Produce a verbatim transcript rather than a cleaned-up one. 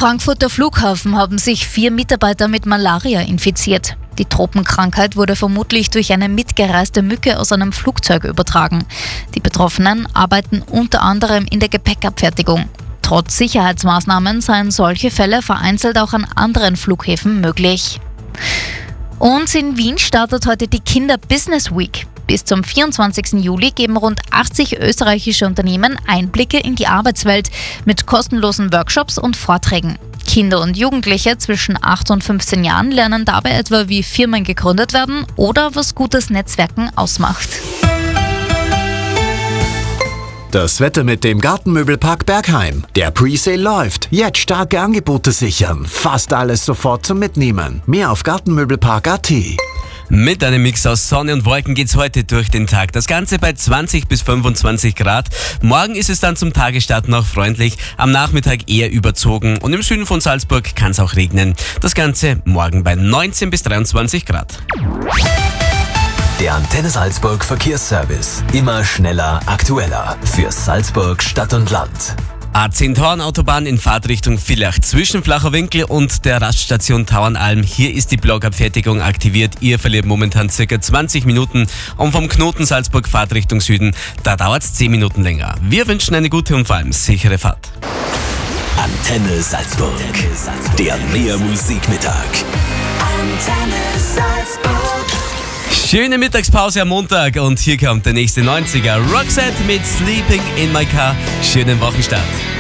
Frankfurter Flughafen haben sich vier Mitarbeiter mit Malaria infiziert. Die Tropenkrankheit wurde vermutlich durch eine mitgereiste Mücke aus einem Flugzeug übertragen. Die Betroffenen arbeiten unter anderem in der Gepäckabfertigung. Trotz Sicherheitsmaßnahmen seien solche Fälle vereinzelt auch an anderen Flughäfen möglich. Und in Wien startet heute die Kinder Business Week. Bis zum vierundzwanzigsten Juli geben rund achtzig österreichische Unternehmen Einblicke in die Arbeitswelt mit kostenlosen Workshops und Vorträgen. Kinder und Jugendliche zwischen acht und fünfzehn Jahren lernen dabei etwa, wie Firmen gegründet werden oder was gutes Netzwerken ausmacht. Das Wetter mit dem Gartenmöbelpark Bergheim. Der Presale läuft. Jetzt starke Angebote sichern. Fast alles sofort zum Mitnehmen. Mehr auf gartenmöbelpark punkt at. Mit einem Mix aus Sonne und Wolken geht's heute durch den Tag. Das Ganze bei zwanzig bis fünfundzwanzig Grad. Morgen ist es dann zum Tagesstart noch freundlich, am Nachmittag eher überzogen und im Süden von Salzburg kann es auch regnen. Das Ganze morgen bei neunzehn bis dreiundzwanzig Grad. Der Antenne Salzburg Verkehrsservice. Immer schneller, aktueller. Für Salzburg Stadt und Land. A zehn Tauernautobahn in Fahrtrichtung Villach zwischen Flacher Winkel und der Raststation Tauernalm. Hier ist die Blockabfertigung aktiviert. Ihr verliert momentan circa zwanzig Minuten. Und vom Knoten Salzburg Fahrtrichtung Süden, da dauert es zehn Minuten länger. Wir wünschen eine gute und vor allem sichere Fahrt. Antenne Salzburg. Der Mehr Musikmittag. Antenne Salzburg. Schöne Mittagspause am Montag und hier kommt der nächste neunziger. Roxette mit Sleeping in My Car. Schönen Wochenstart.